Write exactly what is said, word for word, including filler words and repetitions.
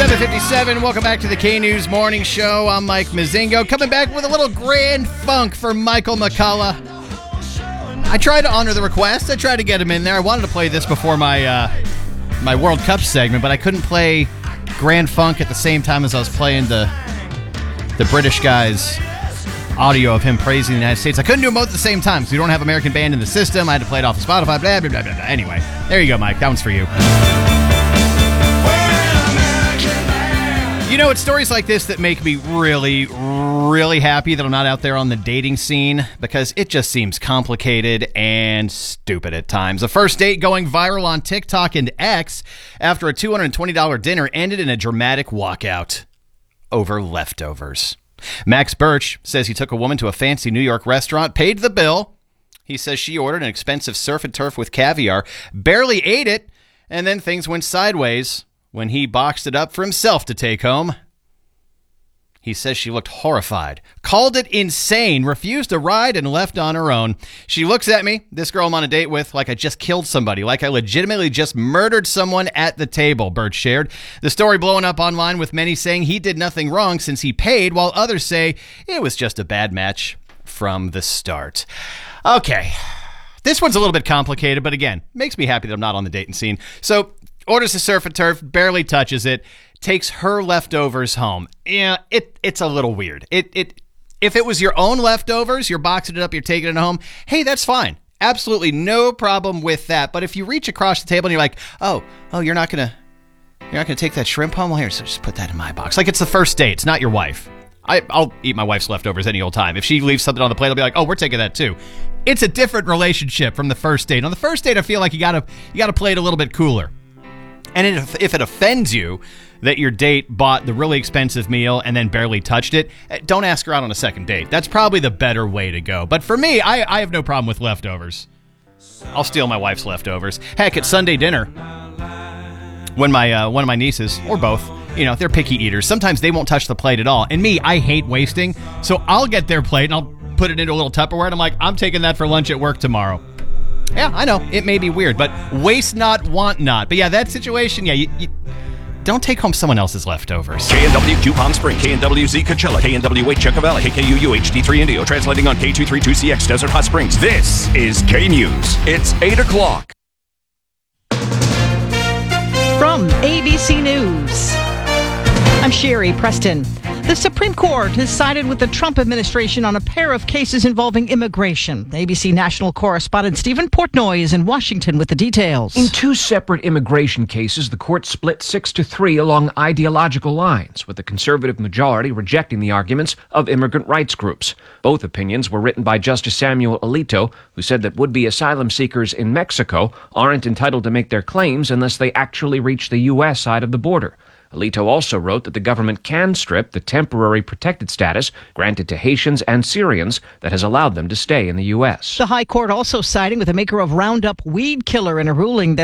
seven fifty-seven, welcome back to the K-News Morning Show. I'm Mike Mazingo, coming back with a little Grand Funk for Michael McCullough. I tried to honor the request. I tried to get him in there. I wanted to play this before my uh, my World Cup segment, but I couldn't play Grand Funk at the same time as I was playing the the British guy's audio of him praising the United States. I couldn't do them both at the same time because we don't have American Band in the system. I had to play it off of Spotify, blah, blah, blah, blah, blah. Anyway, there you go, Mike. That one's for you. You know, it's stories like this that make me really, really happy that I'm not out there on the dating scene because it just seems complicated and stupid at times. A first date going viral on TikTok and X after a two hundred twenty dollars dinner ended in a dramatic walkout over leftovers. Max Birch says he took a woman to a fancy New York restaurant, paid the bill. He says she ordered an expensive surf and turf with caviar, barely ate it, and then things went sideways when he boxed it up for himself to take home. He says she looked horrified, called it insane, refused to ride, and left on her own. She looks at me, this girl I'm on a date with, like I just killed somebody, like I legitimately just murdered someone at the table, Birch shared. The story blowing up online with many saying he did nothing wrong since he paid, while others say it was just a bad match from the start. Okay, this one's a little bit complicated, but again, makes me happy that I'm not on the dating scene. So, orders a surf and turf, barely touches it, takes her leftovers home. Yeah, it it's a little weird. It it if it was your own leftovers, you're boxing it up, you're taking it home, hey, that's fine. Absolutely no problem with that. But if you reach across the table and you're like, oh, oh, you're not gonna you're not gonna take that shrimp home? Well, here, so just put that in my box. Like it's the first date, it's not your wife. I, I'll eat my wife's leftovers any old time. If she leaves something on the plate, I'll be like, oh, we're taking that too. It's a different relationship from the first date. On the first date, I feel like you gotta you gotta play it a little bit cooler. And if, if it offends you that your date bought the really expensive meal and then barely touched it, don't ask her out on a second date. That's probably the better way to go. But for me, I, I have no problem with leftovers. I'll steal my wife's leftovers. Heck, at Sunday dinner, when my uh, one of my nieces, or both, you know, they're picky eaters. Sometimes they won't touch the plate at all. And me, I hate wasting. So I'll get their plate and I'll put it into a little Tupperware. And I'm like, I'm taking that for lunch at work tomorrow. Yeah, I know. It may be weird, but waste not, want not. But yeah, that situation, yeah, you, you don't take home someone else's leftovers. K N W Q Palm Spring, K N W Z Coachella, K N W H Yucca Valley, K K U U H D three Indio, translating on K two thirty-two C X Desert Hot Springs. This is K-News. It's eight o'clock. From A B C News, I'm Sherry Preston. The Supreme Court has sided with the Trump administration on a pair of cases involving immigration. A B C national correspondent Stephen Portnoy is in Washington with the details. In two separate immigration cases, the court split six to three along ideological lines, with the conservative majority rejecting the arguments of immigrant rights groups. Both opinions were written by Justice Samuel Alito, who said that would-be asylum seekers in Mexico aren't entitled to make their claims unless they actually reach the U S side of the border. Alito also wrote that the government can strip the temporary protected status granted to Haitians and Syrians that has allowed them to stay in the U S. The High Court also siding with the maker of Roundup weed killer in a ruling that